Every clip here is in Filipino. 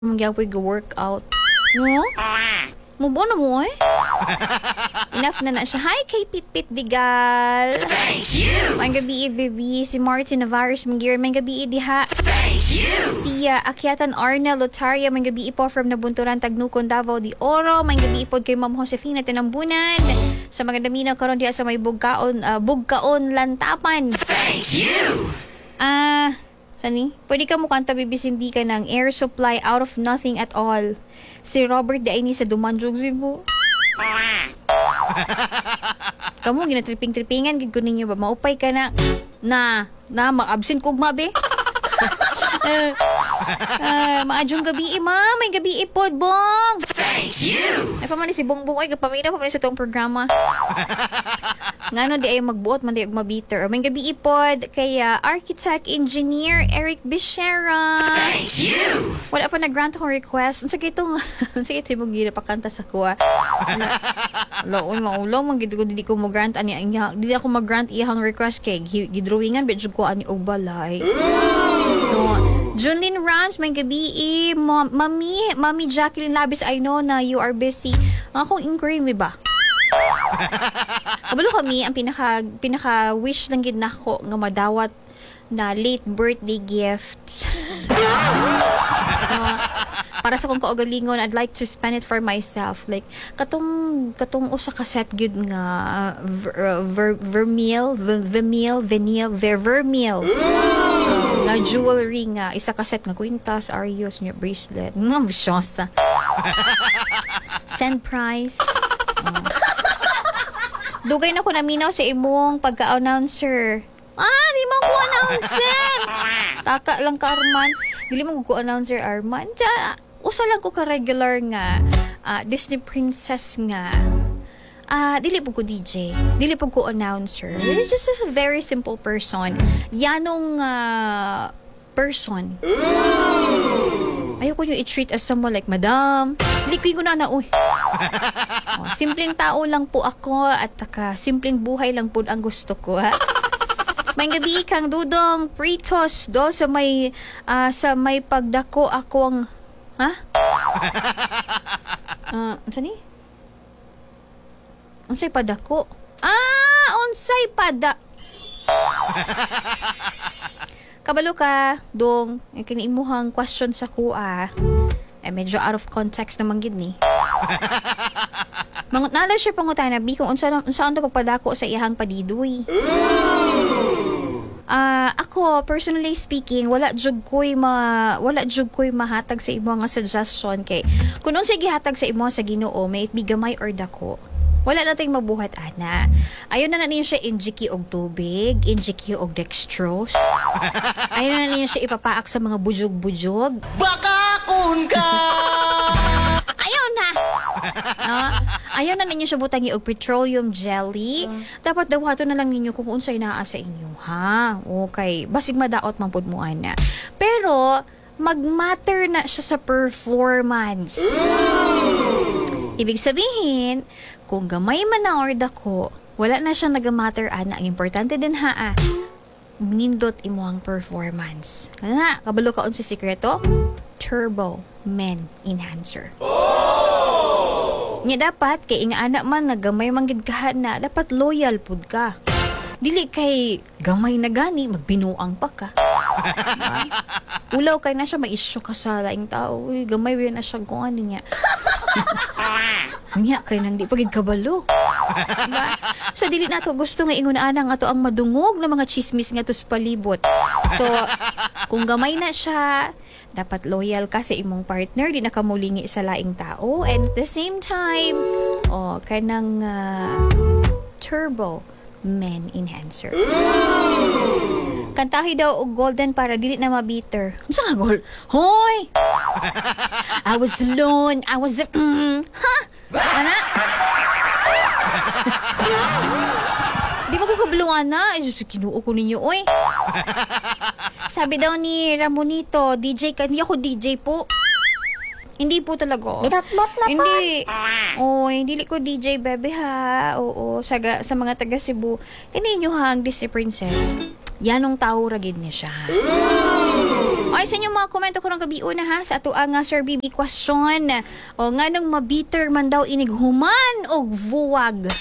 Magyapay ga-workout. No? Mubo na mo eh. Enough na siya. Hi kay Pit-Pit Digal. Thank you. May gabi baby. Si Martin Navarez Mangir. May gabi diha. Thank you. Si Akyatan Arna Lotaria. May gabi po from Nabunturan Tagnucon Davao de Oro. May gabi po kay Ma'am Josefina Tinambunan. Sa mga daminaw karon diha sa may Bugkaon Lantapan. Thank you. Sani? Pwede ka mo kanta bibis hindi ka ng air supply out of nothing at all. Si Robert Daini sa Dumanjog Cebu. Kamu ginatripping-trippingan gid ko ninyo ba maupay ka na mag-absent kog mabe. Maadjong gabi ma, may gabi pod bong. Thank you. Ay pa man ni si Bongbong ay gapamina pa man sa tong programa. Ngano di ay magbuot man di og mabiter. May gabi ipod kay architect engineer Eric Bichera. Thank you. Wala pa nag-grant akong request. Unsa kay itong mong ginapakanta sa kuha. Laon maulaw man gid ko dili ko mo grant ani dili ako mag-grant iyang request kay gidrawingan bet ko ani og balay. No. Junlin Rans, may gabi Mami Jacqueline Labis, I know na you are busy. Akong inquiry mo ba? Kabalo kami, ang pinaka wish lang gid nako nga madawat na late birthday gifts. Para sa kong kaugalingon, I'd like to spend it for myself. Like, katong usa ka set gid nga vermeil nga jewelry nga isa ka set nga kwintas, Arios, nga bracelet. Bisyosa. Send price. Dugay na ko naminaw sa imong pagka-announcer. Di mo ko announcer. Taka lang ka, Arman. Dili mo ko announcer, Arman. Usa lang ko ka regular nga Disney princess nga. Dili po ko DJ. Dili po ko announcer. Just a very simple person. Yanong person. Ayoko nyo i-treat as someone like madam. Dili ko na uy. Simpleng tao lang po ako at simpleng buhay lang po ang gusto ko. May gabi kang Dudong Pritos do sa may pagdako ako ang ano unsay padako? Unsay pada. Kabalo ka, dong, kiniimuhang question sa kuha. Medyo out of context naman gid ni. Mangut nala siya pangutana bi kung unsa to pagpadako sa iyang padidoy. Ako personally speaking, wala jud koy mahatag sa imo nga suggestion kay kun unsay gihatag sa imo sa Ginoo, may it be gamay or dako. Wala nating mabuhat ana. Ayon na ninyo siya injiki og tubig, injiki og dextrose. Ayon na ninyo siya ipapaak sa mga bujog-bujog. Bakakon ka. Ayaw na. Ayaw na ninyo siya butangi og petroleum jelly. Dapat dawato na lang ninyo kung unsay naa sa inyo, ha? Okay, basig madaot man pud mo ana. Pero magmatter na siya sa performance. Ibig sabihin, kung gamay man na or dako, wala na siyang nagamatter ana. Ang importante din nindot imo ang performance. Kabalo ka unsay sikreto? Turbo Men Enhancer. Nga dapat kay inga anak man nagamay man gid ka na, dapat loyal pud ka. Dili kay gamay na gani magbinuang pa ka. Ulaw kay na siya ma-issue ka sa laing tao. Uy, gamay na siya kung ano niya. Niya kay nang di pagid kabalo. Diba? So dili nato gusto nga ingon anang ato ang madungog na mga chismis nga tus palibot. So kung gamay na siya, dapat loyal ka sa imong partner, di na ka mulingi sa laing tao, and at the same time, kanang Turbo Men Enhancer. Kantahi daw og golden para dili na mabiter. Unsa nga gold? Hoy! I was alone. I was Ana? Di ba ko kabluan na? Diyos, kinuo ko ninyo, oy. Sabi daw ni Ramonito, DJ ka. Hindi ako DJ po. Hindi po talaga. Binatbot na po. Hindi. Hindi ko DJ, bebe ha. Oo, sa mga taga Cebu. Kaninyo ha, ang Disney Princess. Yanong tao ragid niya siya. Ay, Okay, sa inyong mga komento ko ng gabi una ha, sa ato ang Sir BB question. O nga nung mabiter man daw inighuman o vuwag?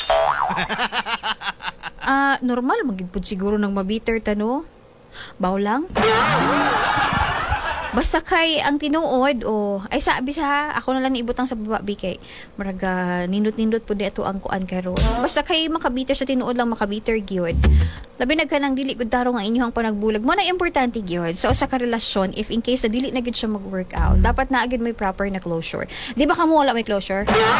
Normal, magigpod siguro ng mabiter tano. Baw lang? Basta kay ang tinuod ay sabi sa ako na lang niibutang sa baba BK. Maraga nindot-nindot po di ato ang kuan karon. Basta kay makabiter sa tinuod lang makabiter gyud. Labi nagkanang dili gud tarong ang inyong panagbulag. Mo na importante gyud sa usa ka relasyon if in case na dili na gyud siya mag-work out. Dapat na agad may proper na closure. Di ba kamo wala may closure?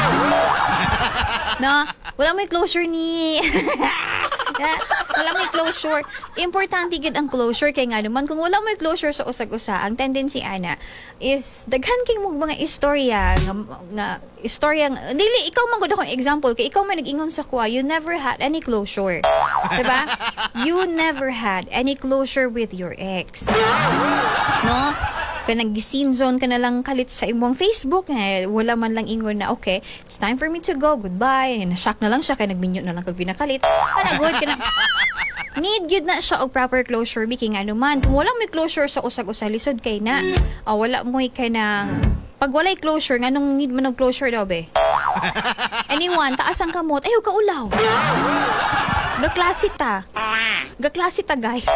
Na, wala may closure ni wala may closure. Importante gid ang closure kay nga naman kung wala may closure sa usag-usa, ang tendency ana is daghan kay mo mga istorya nga istorya dili ikaw man gud akong example kay ikaw man nag-ingon sa kuha, you never had any closure. Diba? You never had any closure with your ex. No? Kung nag-scene ka na lang kalit sa imong Facebook na wala man lang ingon na okay, it's time for me to go, goodbye. Na-shock na lang siya kaya nagminyo na lang kag binakalit. Good ka na. Need yun na siya og proper closure biki nga naman. Kung wala may closure sa usag-usa lisod kay na. Wala mo kay nang pag walay closure nganong need man og closure daw be. Anyone, taas ang kamot, ayaw ka ulaw. Gaklase ta guys.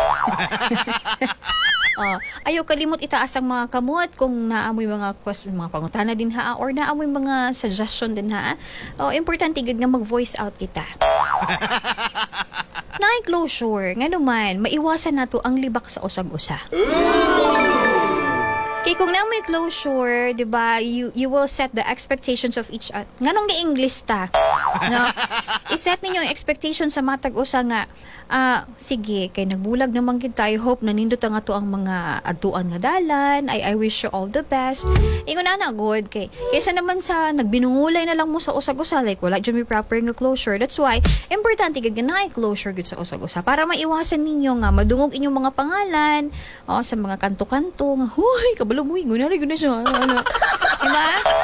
Ayaw kalimot itaas ang mga kamot kung naamoy mga pangutana din ha or naamoy mga suggestion din ha. Importante gud nga mag-voice out kita. Naay closure nga naman maiwasan nato ang libak sa usag-usa. Kay kung na may closure, 'di ba, you will set the expectations of each other. Nganong gi-English ta? No? I-set ninyo yung expectation sa matag usa nga sige, kay nagbulag naman kita. I hope nanindot ang ato ang mga atuan nga dalan. I wish you all the best. Ingon na good kay kaysa naman sa nagbinungulay na lang mo sa usag-usa like wala jud may proper nga closure. That's why importante gid nga na closure gud sa usag-usa para maiwasan ninyo nga madungog inyong mga pangalan sa mga kanto-kanto nga huy kabalo mo ingon na siya. Diba?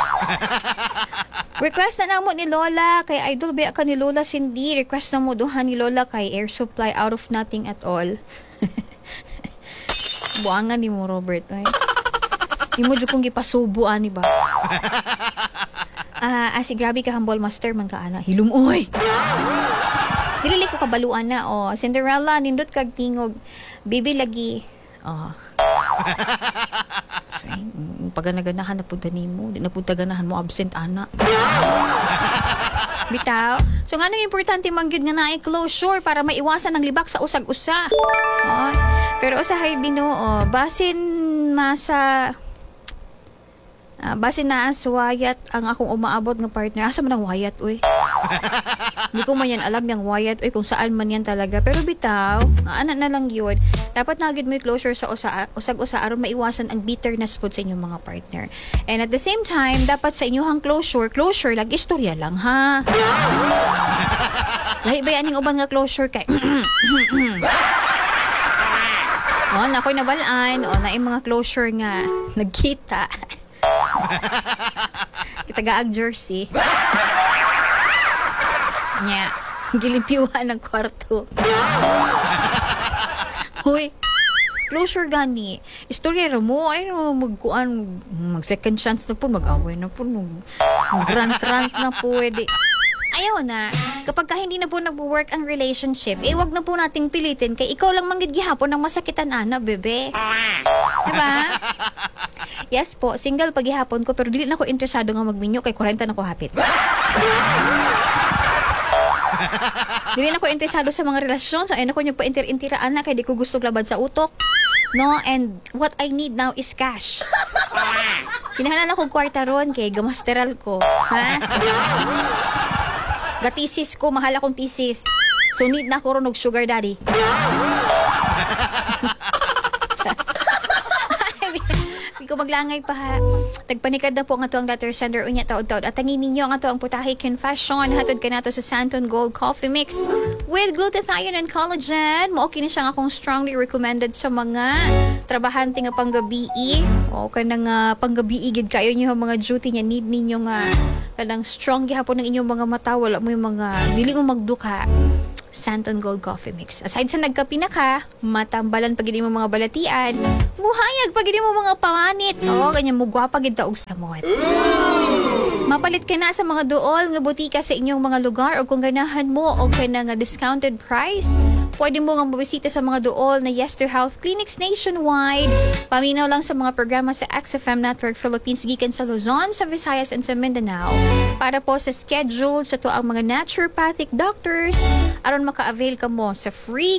Request na namo ni Lola kay idol ba ka ni Lola Cindy. Request na mo duha ni Lola kay air supply out of nothing at all. Buangan ni mo Robert ay. Imo jud kong gipasubuan ni ba. Si grabe ka humble master man ka ana. Hilumoy. Dili ko kabaluan na Cinderella nindot kag tingog. Bibi lagi. Pagana-ganahan na punta nimo, di na punta ganahan mo absent ana. Bitaw. So nga nang importante mangyud nga naay closure para maiwasan ang libak sa usag-usa. Pero usahay bino basin na wayat ang akong umaabot nga partner. Asa man ang wayat oy? Hindi ko man yan alam yung wayat oy kung saan man yan talaga. Pero bitaw, anak na lang yun. Dapat nagid mo closure sa usag-usa aron maiwasan ang bitterness po sa inyong mga partner. And at the same time, dapat sa inyong closure lang istorya lang ha. Lahi ba yan yung uban nga closure kay nakoy nabalaan na yung mga closure nga nagkita. Kitagaag jersey. Nya, gilipiwan ng kwarto. Hoy, closure gani. Istorya ra mo ay magkuan mag second chance na po mag-away na po mag-rant na po pwede. Ayaw na. Kapag hindi na po nagwo-work ang relationship, wag na po nating pilitin kay ikaw lang manggid gihapon ng masakitan ana, bebe. Diba? Yes po, single paghihapon ko pero dili na ko interesado nga magminyo kay 40 na ko hapit. Dili na ko interesado sa mga relasyon, so ayun ako nyo pa-intir-intiraan na kay di ko gusto labad sa utok. No, and what I need now is cash. Kinahanglan akong kwarta ron kay gamasteral ko. Ha? Gatisis ko, mahal akong tisis. So need na ko ron og sugar daddy. Hindi ko maglangay pa ha. Tagpanikad na po nga to ang letter sender unya taod-taod. At tangin ninyo nga to ang putahe confession. Hatod ka na to sa Santon Gold Coffee Mix with glutathione and collagen. Okay na siya nga akong strongly recommended sa mga trabahante nga panggabi. O kanang panggabi gid kayo nyo mga duty niya. Need ninyo nga kanang strong gihapon ng inyong mga mata. Wala mo yung mga dili mo magduka Santon Gold Coffee Mix. Aside sa nagkapi na ka, matambalan pag mo mga balatian, muhayag pag mo mga pawanit. Oo, ganyan mo gwapa gid og samot. Mapalit ka na sa mga duol nga butika sa inyong mga lugar o kung ganahan mo o kana nga discounted price, pwede mo nga mabisita sa mga duol na Yester Health Clinics nationwide. Paminaw lang sa mga programa sa XFM Network Philippines gikan sa Luzon, sa Visayas, and sa Mindanao. Para po sa schedule sa tuang mga naturopathic doctors, aron maka-avail ka mo sa free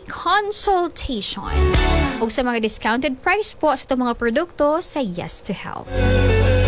consultation. O sa mga discounted price po sa itong mga produkto sa Yes to Health.